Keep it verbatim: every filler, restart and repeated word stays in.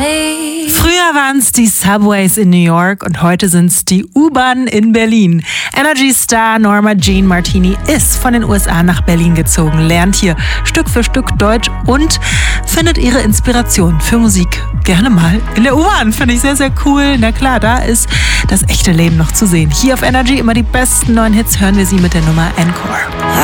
me. Früher waren es die Subways in New York und heute sind es die U-Bahnen in Berlin. Energy-Star Norma Jean Martini ist von den U S A nach Berlin gezogen, lernt hier Stück für Stück Deutsch und findet ihre Inspiration für Musik gerne mal in der U-Bahn. Finde ich sehr, sehr cool. Na klar, da ist das echte Leben noch zu sehen. Hier auf Energy immer die besten neuen Hits, hören wir sie mit der Nummer Encore.